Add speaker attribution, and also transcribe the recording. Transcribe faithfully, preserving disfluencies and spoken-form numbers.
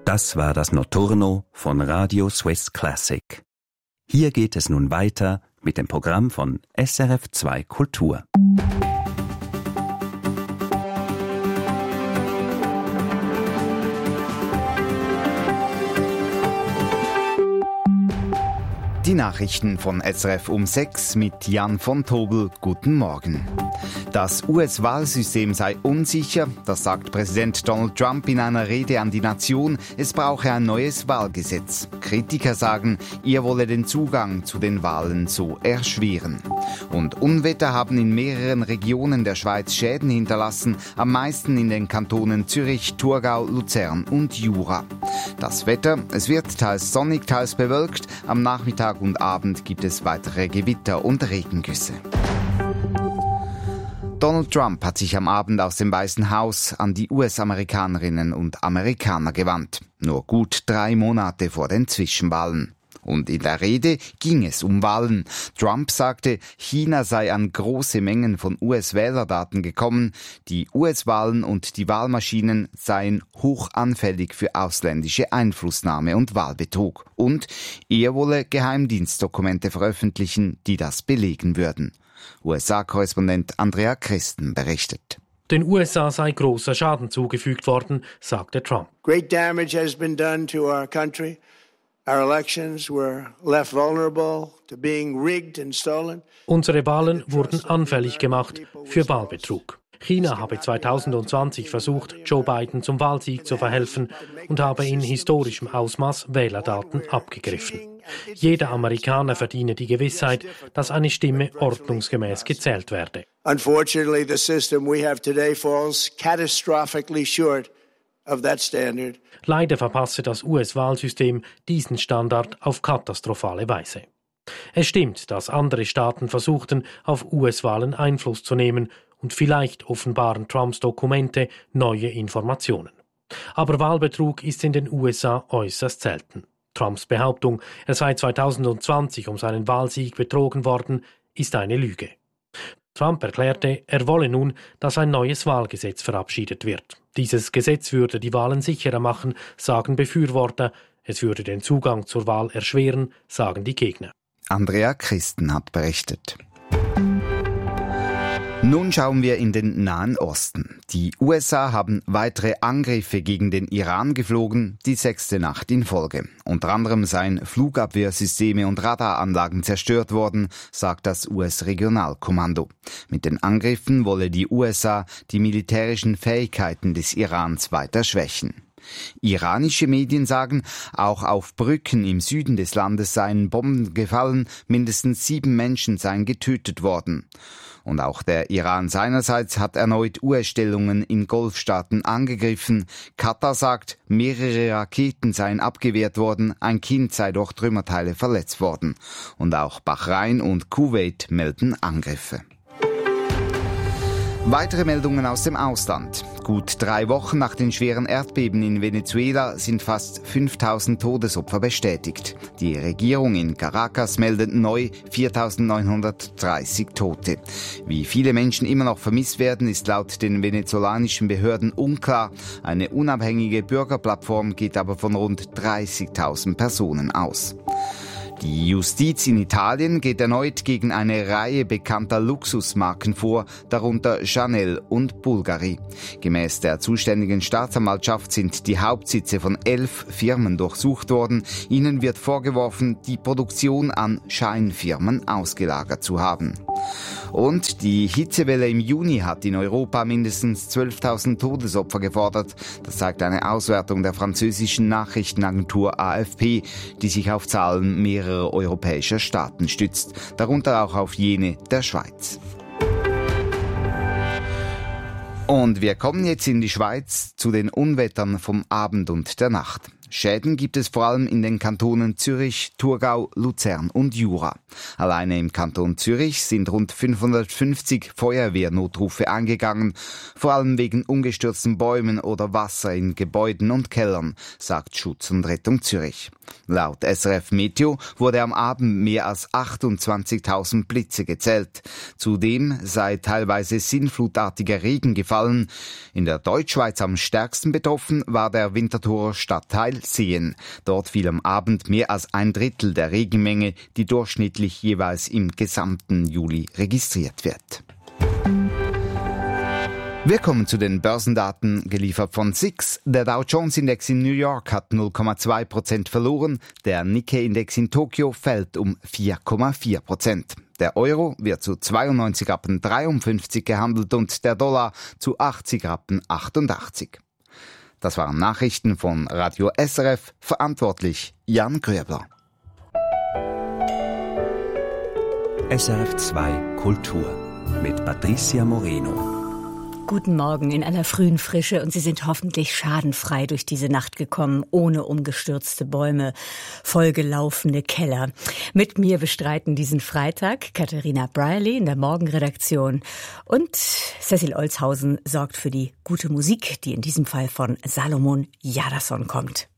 Speaker 1: Das war das Notturno von Radio Swiss Classic. Hier geht es nun weiter mit dem Programm von S R F zwei Kultur.
Speaker 2: Die Nachrichten von S R F um sechs mit Jan von Tobel. Guten Morgen. Das U S-Wahlsystem sei unsicher, das sagt Präsident Donald Trump in einer Rede an die Nation. Es brauche ein neues Wahlgesetz. Kritiker sagen, er wolle den Zugang zu den Wahlen so erschweren. Und Unwetter haben in mehreren Regionen der Schweiz Schäden hinterlassen, am meisten in den Kantonen Zürich, Thurgau, Luzern und Jura. Das Wetter, es wird teils sonnig, teils bewölkt. Am Nachmittag und Abend gibt es weitere Gewitter und Regengüsse. Donald Trump hat sich am Abend aus dem Weißen Haus an die U S-Amerikanerinnen und Amerikaner gewandt. Nur gut drei Monate vor den Zwischenwahlen. Und in der Rede ging es um Wahlen. Trump sagte, China sei an große Mengen von U S-Wählerdaten gekommen. Die U S-Wahlen und die Wahlmaschinen seien hochanfällig für ausländische Einflussnahme und Wahlbetrug. Und er wolle Geheimdienstdokumente veröffentlichen, die das belegen würden. U S A-Korrespondent Andrea Christen berichtet.
Speaker 3: Den U S A sei großer Schaden zugefügt worden, sagte Trump.
Speaker 4: Great damage has been done to our country. Our elections were left vulnerable to being rigged and stolen.
Speaker 3: Unsere Wahlen wurden anfällig gemacht für Wahlbetrug. China habe zweitausendzwanzig versucht, Joe Biden zum Wahlsieg zu verhelfen und habe in historischem Ausmaß Wählerdaten abgegriffen. Jeder Amerikaner verdiene die Gewissheit, dass eine Stimme ordnungsgemäß gezählt werde.
Speaker 4: Unfortunately, the system we have today falls catastrophically short of that standard.
Speaker 3: Leider verpasse das U S-Wahlsystem diesen Standard auf katastrophale Weise. Es stimmt, dass andere Staaten versuchten, auf U S-Wahlen Einfluss zu nehmen und vielleicht offenbaren Trumps Dokumente neue Informationen. Aber Wahlbetrug ist in den U S A äußerst selten. Trumps Behauptung, er sei zweitausendzwanzig um seinen Wahlsieg betrogen worden, ist eine Lüge. Trump erklärte, er wolle nun, dass ein neues Wahlgesetz verabschiedet wird. Dieses Gesetz würde die Wahlen sicherer machen, sagen Befürworter. Es würde den Zugang zur Wahl erschweren, sagen die Gegner.
Speaker 2: Andrea Christen hat berichtet. Nun schauen wir in den Nahen Osten. Die U S A haben weitere Angriffe gegen den Iran geflogen, die sechste Nacht in Folge. Unter anderem seien Flugabwehrsysteme und Radaranlagen zerstört worden, sagt das U S-Regionalkommando. Mit den Angriffen wolle die U S A die militärischen Fähigkeiten des Irans weiter schwächen. Iranische Medien sagen, auch auf Brücken im Süden des Landes seien Bomben gefallen, mindestens sieben Menschen seien getötet worden. Und auch der Iran seinerseits hat erneut U S-Stellungen in Golfstaaten angegriffen. Katar sagt, mehrere Raketen seien abgewehrt worden, ein Kind sei durch Trümmerteile verletzt worden. Und auch Bahrain und Kuwait melden Angriffe. Weitere Meldungen aus dem Ausland. Gut drei Wochen nach den schweren Erdbeben in Venezuela sind fast fünftausend Todesopfer bestätigt. Die Regierung in Caracas meldet neu viertausendneunhundertdreißig Tote. Wie viele Menschen immer noch vermisst werden, ist laut den venezolanischen Behörden unklar. Eine unabhängige Bürgerplattform geht aber von rund dreißigtausend Personen aus. Die Justiz in Italien geht erneut gegen eine Reihe bekannter Luxusmarken vor, darunter Chanel und Bulgari. Gemäß der zuständigen Staatsanwaltschaft sind die Hauptsitze von elf Firmen durchsucht worden. Ihnen wird vorgeworfen, die Produktion an Scheinfirmen ausgelagert zu haben. Und die Hitzewelle im Juni hat in Europa mindestens zwölftausend Todesopfer gefordert. Das zeigt eine Auswertung der französischen Nachrichtenagentur A F P, die sich auf Zahlen mehrerer europäischer Staaten stützt, darunter auch auf jene der Schweiz. Und wir kommen jetzt in die Schweiz zu den Unwettern vom Abend und der Nacht. Schäden gibt es vor allem in den Kantonen Zürich, Thurgau, Luzern und Jura. Alleine im Kanton Zürich sind rund fünfhundertfünfzig Feuerwehrnotrufe eingegangen, vor allem wegen umgestürzten Bäumen oder Wasser in Gebäuden und Kellern, sagt Schutz und Rettung Zürich. Laut S R F Meteo wurde am Abend mehr als achtundzwanzigtausend Blitze gezählt. Zudem sei teilweise sinnflutartiger Regen gefallen. In der Deutschschweiz am stärksten betroffen war der Winterthurer Stadtteil Schlesien. Dort fiel am Abend mehr als ein Drittel der Regenmenge, die durchschnittlich jeweils im gesamten Juli registriert wird. Wir kommen zu den Börsendaten, geliefert von S I X. Der Dow Jones Index in New York hat null Komma zwei Prozent verloren, der Nikkei Index in Tokio fällt um vier Komma vier Prozent. Der Euro wird zu zweiundneunzig Rappen dreiundfünfzig gehandelt und der Dollar zu achtzig Rappen achtundachtzig. Das waren Nachrichten von Radio S R F, verantwortlich Jan Gröbler.
Speaker 1: S R F zwei Kultur mit Patricia Moreno.
Speaker 5: Guten Morgen in aller frühen Frische und Sie sind hoffentlich schadenfrei durch diese Nacht gekommen, ohne umgestürzte Bäume, vollgelaufene Keller. Mit mir bestreiten diesen Freitag Katharina Brierley in der Morgenredaktion und Cecil Olshausen sorgt für die gute Musik, die in diesem Fall von Salomon Jadason kommt.